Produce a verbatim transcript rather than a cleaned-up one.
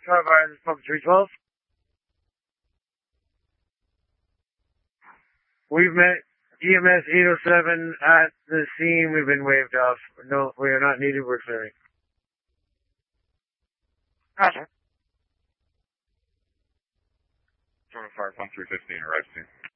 Charlie Fire, this is Pump three twelve. We've met E M S eight oh seven at the scene. We've been waved off. No, we are not needed. We're clearing. Roger. Charlie Fire, Pump three fifteen, arrive soon.